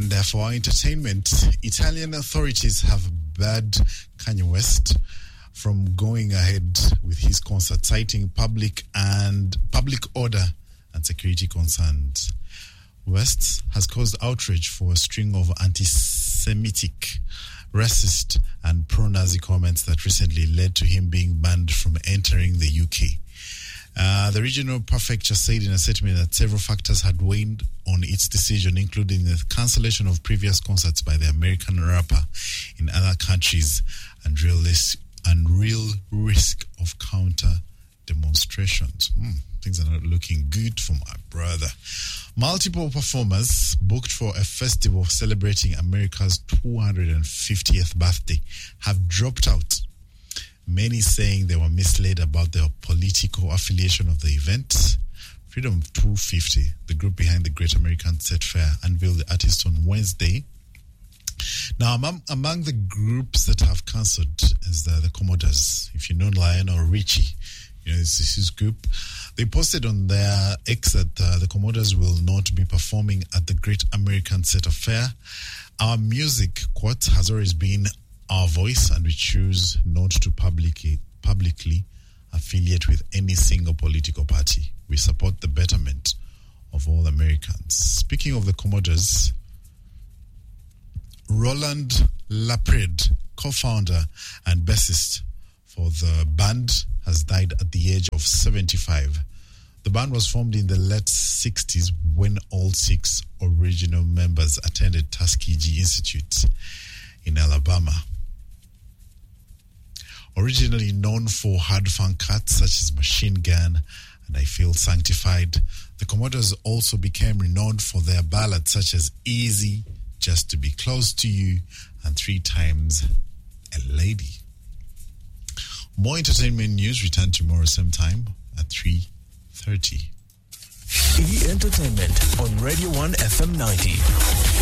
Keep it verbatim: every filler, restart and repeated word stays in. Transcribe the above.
And uh, for our entertainment, Italian authorities have barred Kanye West from going ahead with his concert, citing public and public order and security concerns. West has caused outrage for a string of anti-Semitic, racist, and pro-Nazi comments that recently led to him being banned from entering the U K. Uh, the regional prefecture said in a statement that several factors had weighed on its decision, including the cancellation of previous concerts by the American rapper in other countries and real, list, and real risk of counter demonstrations. Hmm, things are not looking good for my brother. Multiple performers booked for a festival celebrating America's two hundred fiftieth birthday have dropped out. Many saying they were misled about the political affiliation of the event. Freedom two fifty, the group behind the Great American Set Fair, unveiled the artist on Wednesday. Now, among, among the groups that have cancelled is the, the Commodores. If you know Lionel Richie, you know, it's, it's his group. They posted on their X that uh, the Commodores will not be performing at the Great American Set Fair. Our music, quote, has always been our voice, and we choose not to publicly, publicly affiliate with any single political party. We support the betterment of all Americans. Speaking of the Commodores, Roland Lapred, co-founder and bassist for the band, has died at the age of seventy-five. The band was formed in the late sixties when all six original members attended Tuskegee Institute in Alabama. Originally known for hard funk cuts such as Machine Gun and I Feel Sanctified, the Commodores also became renowned for their ballads such as Easy, Just to Be Close to You, and Three Times a Lady. More entertainment news return tomorrow same time at three thirty. E Entertainment on Radio one F M ninety.